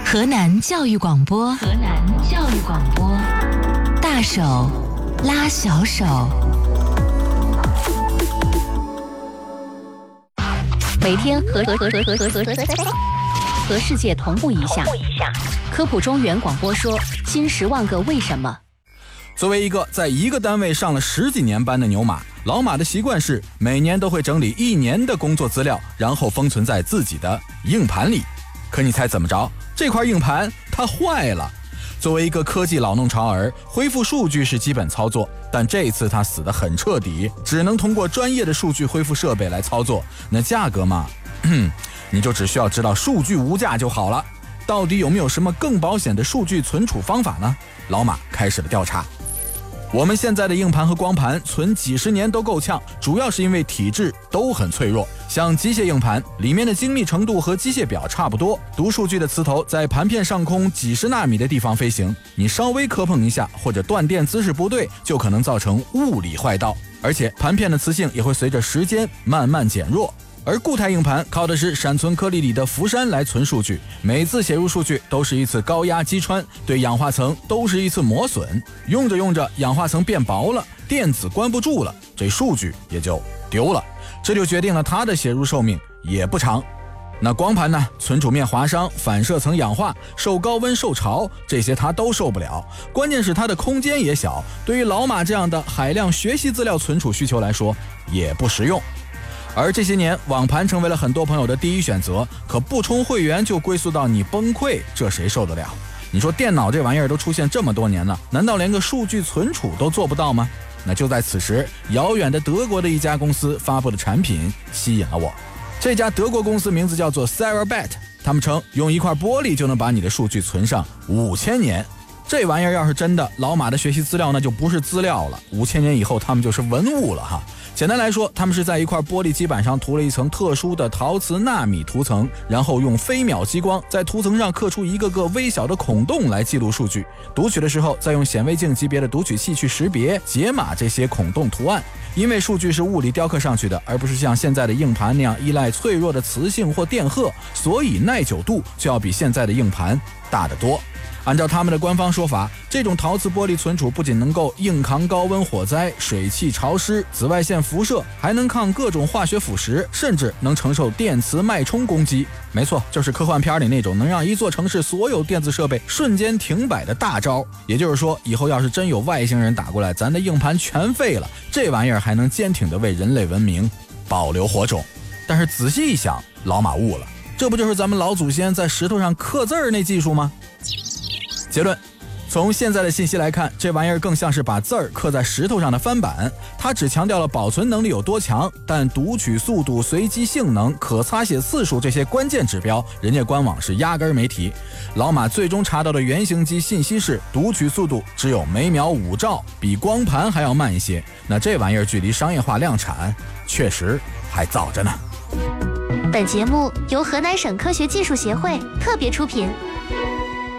河南教育广播，大手拉小手。 每天和世界同步一下。科普中原广播说：新10万个为什么。 作为一个在一个单位上了10几年班的牛马，老马的习惯是每年都会整理1年的工作资料，然后封存在自己的硬盘里。可你猜怎么着？这块硬盘它坏了。作为一个科技老弄潮儿，恢复数据是基本操作，但这一次他死得很彻底，只能通过专业的数据恢复设备来操作。那价格嘛，你就只需要知道数据无价就好了。到底有没有什么更保险的数据存储方法呢？老马开始了调查。我们现在的硬盘和光盘存几十年都够呛，主要是因为体质都很脆弱。像机械硬盘里面的精密程度和机械表差不多，读数据的磁头在盘片上空几十纳米的地方飞行，你稍微磕碰一下或者断电姿势不对，就可能造成物理坏道，而且盘片的磁性也会随着时间慢慢减弱。而固态硬盘靠的是闪存颗粒里的氟珊来存数据，每次写入数据都是一次高压击穿，对氧化层都是一次磨损，用着用着氧化层变薄了，电子关不住了，这数据也就丢了，这就决定了它的写入寿命也不长。那光盘呢？存储面划伤，反射层氧化，受高温受潮，这些它都受不了。关键是它的空间也小，对于老马这样的海量学习资料存储需求来说也不实用。而这些年网盘成为了很多朋友的第一选择，可不充会员就归宿到你崩溃，这谁受得了？你说电脑这玩意儿都出现这么多年了，难道连个数据存储都做不到吗？那就在此时，遥远的德国的一家公司发布的产品吸引了我。这家德国公司名字叫做 Cerabyte， 他们称用一块玻璃就能把你的数据存上5000年。这玩意儿要是真的，老马的学习资料那就不是资料了，5000年以后他们就是文物了哈。简单来说，他们是在一块玻璃基板上涂了一层特殊的陶瓷纳米涂层，然后用飞秒激光在涂层上刻出一个个微小的孔洞来记录数据，读取的时候再用显微镜级别的读取器去识别解码这些孔洞图案。因为数据是物理雕刻上去的，而不是像现在的硬盘那样依赖脆弱的磁性或电荷，所以耐久度就要比现在的硬盘大得多。按照他们的官方说法，这种陶瓷玻璃存储不仅能够硬扛高温火灾、水汽潮湿、紫外线辐射，还能抗各种化学腐蚀，甚至能承受电磁脉冲攻击。没错，就是科幻片里那种能让一座城市所有电子设备瞬间停摆的大招。也就是说，以后要是真有外星人打过来，咱的硬盘全废了，这玩意儿还能坚挺地为人类文明保留火种。但是仔细一想，老马悟了，这不就是咱们老祖先在石头上刻字儿那技术吗？结论，从现在的信息来看，这玩意儿更像是把字儿刻在石头上的翻版，它只强调了保存能力有多强，但读取速度、随机性能、可擦写次数这些关键指标，人家官网是压根儿没提。老马最终查到的原型机信息是读取速度只有每秒5兆，比光盘还要慢一些。那这玩意儿距离商业化量产确实还早着呢。 本节目由河南省科学技术协会特别出品。